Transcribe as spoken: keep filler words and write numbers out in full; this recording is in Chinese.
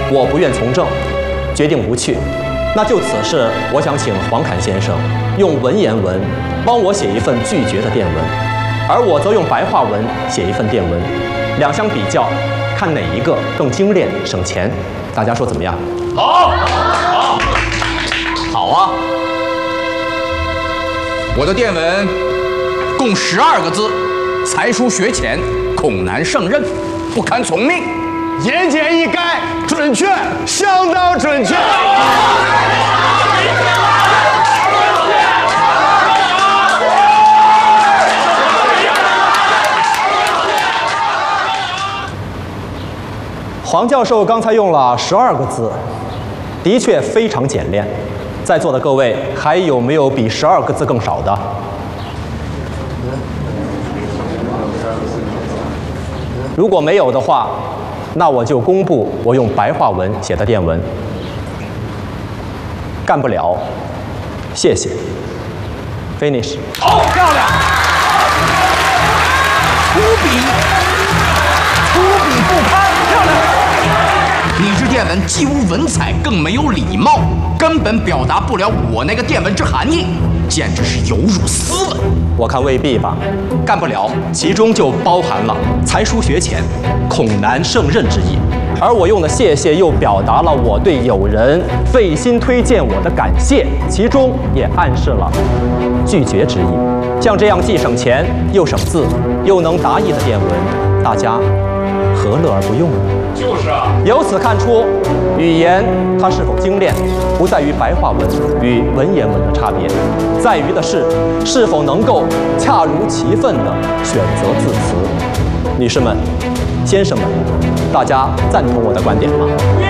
我不愿从政，决定不去。那就此事，我想请黄侃先生用文言文帮我写一份拒绝的电文，而我则用白话文写一份电文，两相比较，看哪一个更精炼省钱。大家说怎么样？ 好，好，好啊！我的电文共十二个字，才疏学浅，恐难胜任，不堪从命。 言简意赅，准确，相当准确。 黄教授刚才用了十二个字，的确非常简练。在座的各位，还有没有比十二个字更少的？如果没有的话，那我就公布我用白话文写的电文。干不了，谢谢。Finish。 好，漂亮。粗鄙，粗鄙不堪，漂亮。你这电文既无文采，更没有礼貌，根本表达不了我那个电文之含义，简直是有辱斯文。 我看未必吧，干不了，其中就包含了才疏学浅、恐难胜任之意。而我用的谢谢又表达了我对友人费心推荐我的感谢，其中也暗示了拒绝之意。像这样既省钱又省字又能达意的电文，大家何乐而不用呢？ 就是啊。 由此看出，语言它是否精炼，不在于白话文与文言文的差别，在于的是是否能够恰如其分地选择字词。女士们、先生们，大家赞同我的观点吗？